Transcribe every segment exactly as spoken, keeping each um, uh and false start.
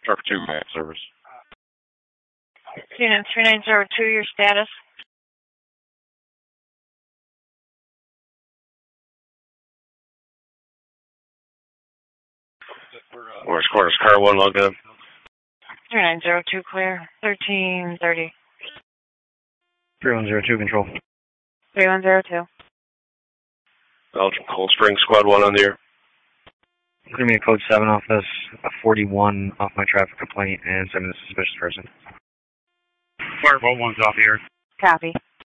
Trevor two, map service. Unit three nine zero two, your status? Where's quarters car one logged in? three nine zero two, clear. thirteen thirty. three one zero two, control. three one zero two. Belgium Cold Spring, squad one on the air. Give me a code seven off this, a forty-one off my traffic complaint, and send me the suspicious person. Fireboat one's off the air. Copy.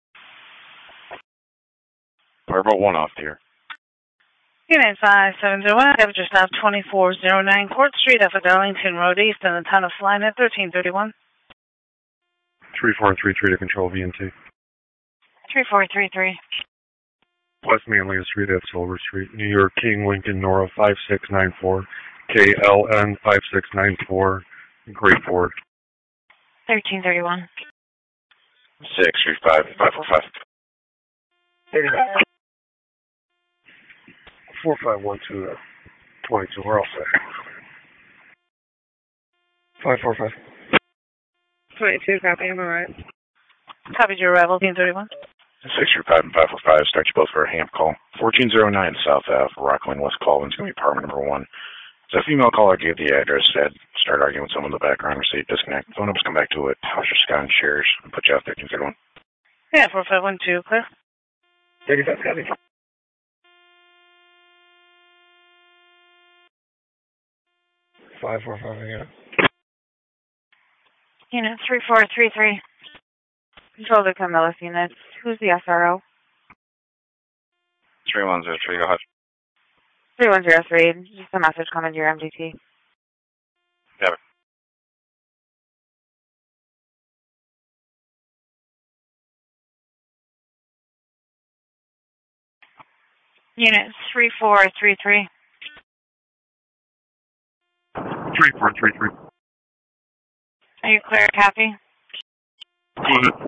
Fireboat one off the air. Unit five seven zero one, temperature stop twenty-four oh nine Court Street off of Darlington Road East in the town of Flynn at thirteen thirty-one. three four three three to control V N T. three four three three. West Manley Street at Silver Street, New York, King, Lincoln, Nora, five six nine four, K L N five six nine four, Great Ford. thirteen thirty-one. six three five, five four five. four five one two, twenty-two, we're all set. five four five. twenty-two, copy, I'm alright. Copy your arrival, thirteen thirty-one. six three five and five four five, start you both for a hamp call. fourteen oh nine South Ave, Rockland, West Colvin's going to be apartment number one. It's a female caller gave the address, said, start arguing with someone in the background, or say disconnect. Phone numbers, come back to it. House your Scott and shares, and put you out thirteen thirty-one. Yeah, four five one two, clear. thirty-five, copy. five four five again. Unit three four three three. Control the Camillus unit. Who's the S R O? three one zero three, go ahead. three one zero three. Just a message coming to your M D T. Got it. Unit three four three three. three four three three. Are you clear, copy? Go ahead.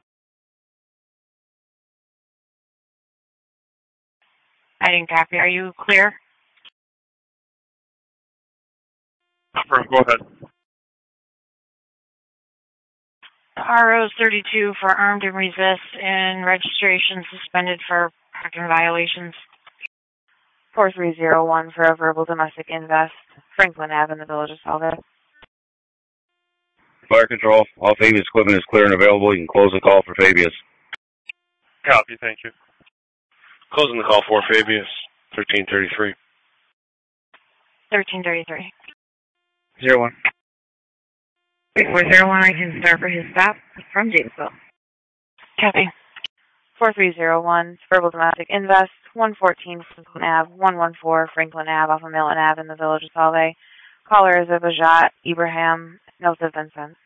I didn't copy. Are you clear? Go ahead. R O thirty-two for armed and resist and registration suspended for parking violations. four three zero one for a verbal domestic invest. Franklin Avenue in the village of Salve. Fire control. All Fabius equipment is clear and available. You can close the call for Fabius. Copy, thank you. Closing the call for Fabius, thirteen thirty-three. thirteen thirty-three. Zero one. Wait, four zero one, I can start for his stop from Jamesville. Copy. four three zero one, verbal domestic invest, one fourteen Franklin Avenue, one one four Franklin Avenue off of Milton Avenue in the village of Salve. Caller is Abajat Ibrahim, North of Vincent.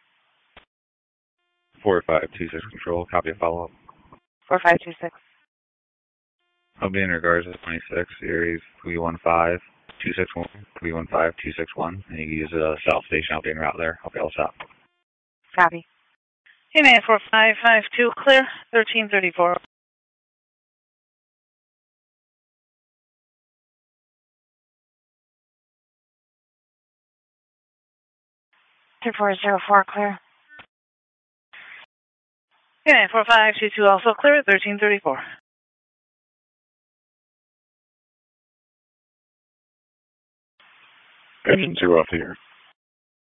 four five two six control. Copy a follow-up. four five two six. I'll be in regards to twenty-six, series three one five two six one, three one five two six one, and you can use the South Station. I'll be en route there. I'll be able to stop. Copy. Hey man, four five five two, clear, thirteen thirty-four. two four zero four, clear. Hey man, four five two two, also clear, thirteen thirty-four. Engine two off the air.